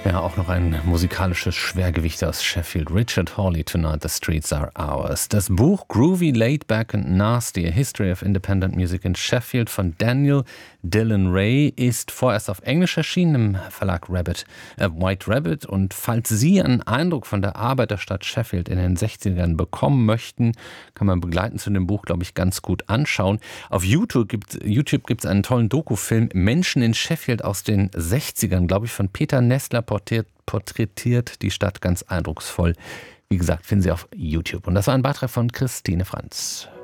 Ja, auch noch ein musikalisches Schwergewicht aus Sheffield. Richard Hawley, Tonight the Streets Are Ours. Das Buch Groovy, Laid Back and Nasty, A History of Independent Music in Sheffield von Daniel Dillon Ray ist vorerst auf Englisch erschienen im Verlag White Rabbit. Und falls Sie einen Eindruck von der Arbeit der Stadt Sheffield in den 60ern bekommen möchten, kann man begleitend zu dem Buch, glaube ich, ganz gut anschauen. Auf YouTube gibt es einen tollen Dokufilm Menschen in Sheffield aus den 60ern, glaube ich, von Peter Nestler porträtiert die Stadt ganz eindrucksvoll. Wie gesagt, finden Sie auf YouTube. Und das war ein Beitrag von Christine Franz.